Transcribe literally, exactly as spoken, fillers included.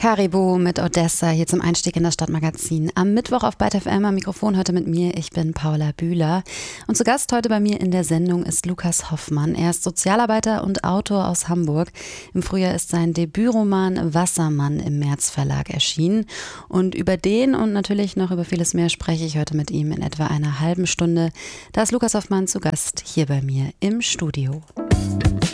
Caribou mit Odessa hier zum Einstieg in das Stadtmagazin. Am Mittwoch auf Byte F M am Mikrofon heute mit mir. Ich bin Paula Bühler. Und zu Gast heute bei mir in der Sendung ist Lukas Hoffmann. Er ist Sozialarbeiter und Autor aus Hamburg. Im Frühjahr ist sein Debütroman Wassermann im März Verlag erschienen. Und über den und natürlich noch über vieles mehr spreche ich heute mit ihm in etwa einer halben Stunde. Da ist Lukas Hoffmann zu Gast hier bei mir im Studio.